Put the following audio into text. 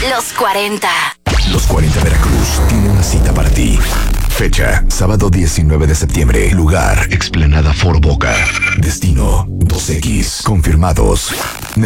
Los 40. Los 40 Veracruz tiene una cita para ti. Fecha, sábado 19 de septiembre. Lugar, Explanada Foro Boca. Destino, 2X. Confirmados.